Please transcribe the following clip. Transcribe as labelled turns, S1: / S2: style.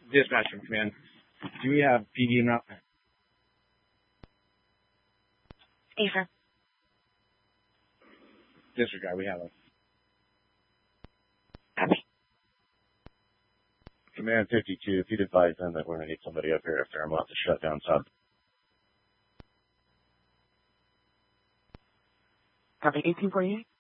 S1: Dispatch from command. Do we have PD now?
S2: Affirm.
S1: Disregard, we have a.
S2: Copy.
S3: Command 52, if you'd advise them that we're going to need somebody up here at Fairmont to shut down sub.
S2: Copy 1848.